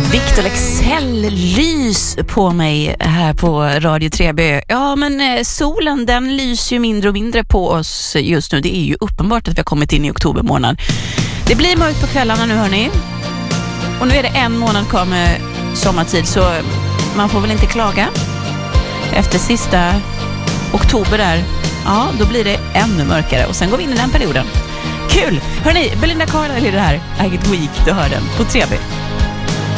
Victor Leksell, lys på mig här på Radio 3B. Ja, men solen den lyser ju mindre och mindre på oss just nu. Det är ju uppenbart att vi har kommit in i oktober månad. Det blir mörkt på kvällarna nu, hörni. Och nu är det en månad kvar med sommartid, så man får väl inte klaga. Efter sista oktober där, ja, då blir det ännu mörkare. Och sen går vi in i den perioden. Kul! Hörni, Belinda Carlisle är det här. I Get Weak, du hör den på 3B.